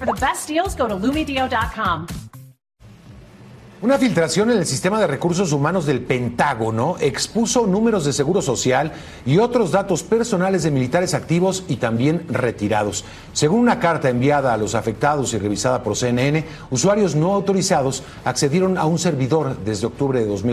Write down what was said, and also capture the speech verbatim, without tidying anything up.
For the best deals, go to lumidio dot com. Una filtración en el sistema de recursos humanos del Pentágono expuso números de seguro social y otros datos personales de militares activos y también retirados. Según una carta enviada a los afectados y revisada por C N N, usuarios no autorizados accedieron a un servidor desde octubre de dos mil